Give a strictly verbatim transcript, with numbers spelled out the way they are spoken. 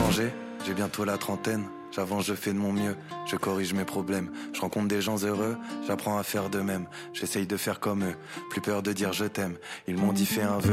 changé, j'ai bientôt la trentaine. J'avance, je fais de mon mieux, je corrige mes problèmes. Je rencontre des gens heureux, j'apprends à faire de même. J'essaye de faire comme eux, plus peur de dire je t'aime. Ils m'ont dit fais un vœu.